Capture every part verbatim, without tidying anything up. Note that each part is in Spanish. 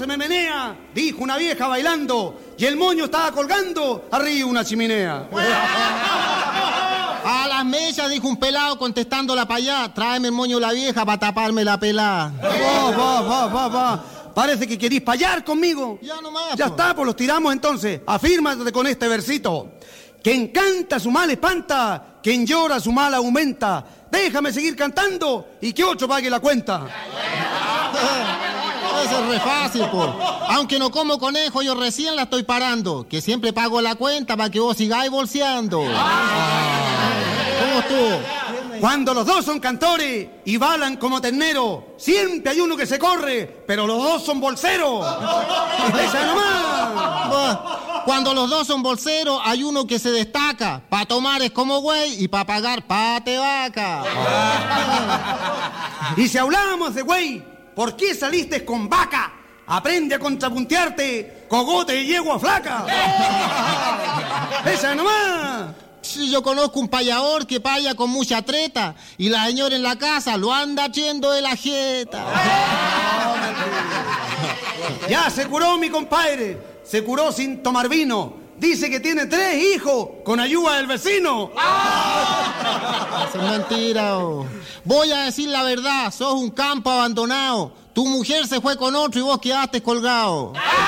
se me menea, dijo una vieja bailando, y el moño estaba colgando arriba una chimenea. A las mesas, dijo un pelado contestándola para allá, tráeme el moño la vieja para taparme la pelada. Vos, vos, vos, vos, vos. Parece que querís payar conmigo. Ya nomás. Ya po. está, pues los tiramos entonces. Afírmate con este versito. Quien canta su mal espanta, quien llora su mal aumenta. Déjame seguir cantando y que ocho pague la cuenta. Eso es re fácil, po. Aunque no como conejo, yo recién la estoy parando. Que siempre pago la cuenta para que vos sigáis bolseando. ¿Cómo estuvo? Cuando los dos son cantores y balan como ternero, siempre hay uno que se corre, pero los dos son bolseros. ¡Esa nomás! Cuando los dos son bolseros, hay uno que se destaca. Pa' tomar es como güey y pa' pagar pate vaca. Y si hablamos de güey, ¿por qué saliste con vaca? Aprende a contrapuntearte, cogote y yegua flaca. ¡Esa nomás! Sí, yo conozco un payador que paya con mucha treta y la señora en la casa lo anda haciendo de la jeta. Ya se curó mi compadre, se curó sin tomar vino. Dice que tiene tres hijos con ayuda del vecino. Eso es mentira. Oh. Voy a decir la verdad, sos un campo abandonado. Tu mujer se fue con otro y vos quedaste colgado.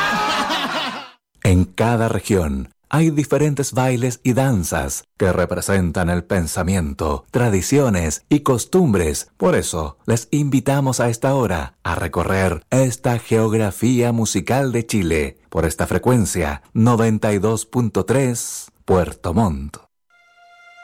En cada región hay diferentes bailes y danzas que representan el pensamiento, tradiciones y costumbres. Por eso, les invitamos a esta hora a recorrer esta geografía musical de Chile por esta frecuencia noventa y dos punto tres Puerto Montt.